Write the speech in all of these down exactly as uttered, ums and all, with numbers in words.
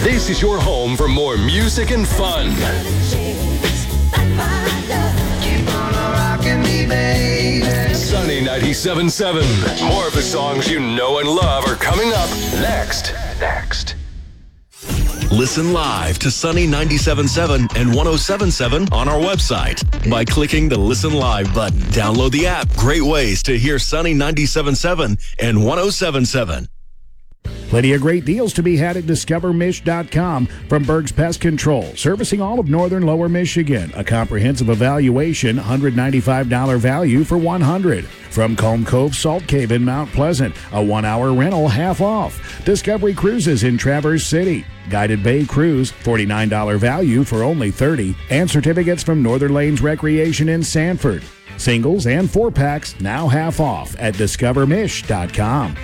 This is your home for more music and fun. Sunny ninety-seven point seven. More of the songs you know and love are coming up next. Next. Listen live to Sunny ninety-seven point seven and one oh seven point seven on our website by clicking the Listen Live button. Download the app. Great ways to hear Sunny ninety-seven point seven and one oh seven point seven. Plenty of great deals to be had at discover mish dot com from Berg's Pest Control, servicing all of northern Lower Michigan. A comprehensive evaluation, one hundred ninety-five dollars value for one hundred dollars. From Comb Cove Salt Cave in Mount Pleasant, a one-hour rental half off. Discovery Cruises in Traverse City. Guided Bay Cruise, forty-nine dollars value for only thirty dollars. And certificates from Northern Lanes Recreation in Sanford. Singles and four-packs now half off at discover mish dot com.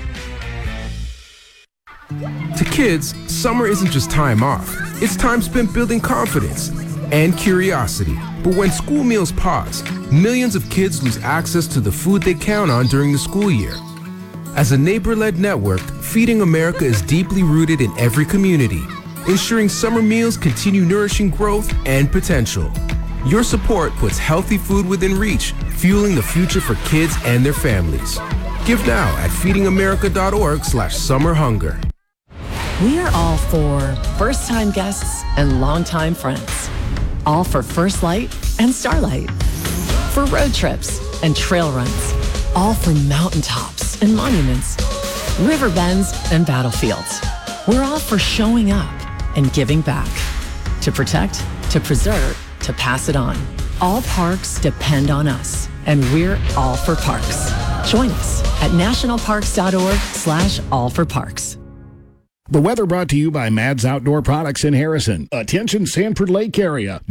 To kids, summer isn't just time off. It's time spent building confidence and curiosity. But when school meals pause, millions of kids lose access to the food they count on during the school year. As a neighbor-led network, Feeding America is deeply rooted in every community, ensuring summer meals continue nourishing growth and potential. Your support puts healthy food within reach, fueling the future for kids and their families. Give now at feeding america dot org slash summer hunger. We are all for first-time guests and longtime friends. All for First Light and Starlight. For road trips and trail runs. All for mountaintops and monuments. River bends and battlefields. We're all for showing up and giving back. To protect, to preserve, to pass it on. All parks depend on us, and we're all for parks. Join us at national parks dot org slash all for parks. The weather brought to you by Mads Outdoor Products in Harrison. Attention Sanford Lake area.